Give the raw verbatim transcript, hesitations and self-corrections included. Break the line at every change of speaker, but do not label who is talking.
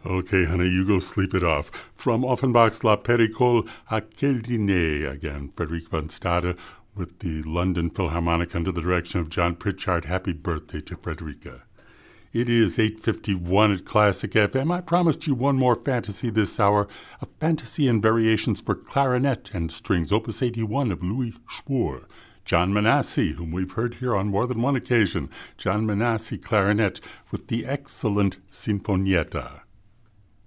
Okay, honey, you go sleep it off. From Offenbach's La Péricole à quel dîner, again, Frederic von Stade with the London Philharmonic under the direction of John Pritchard. Happy birthday to Frederica. It is eight fifty-one at Classic F M. I promised you one more fantasy this hour, a fantasy in variations for clarinet and strings, Opus eighty-one of Louis Spohr. John Manassi, whom we've heard here on more than one occasion. John Manassi clarinet with the excellent Sinfonietta.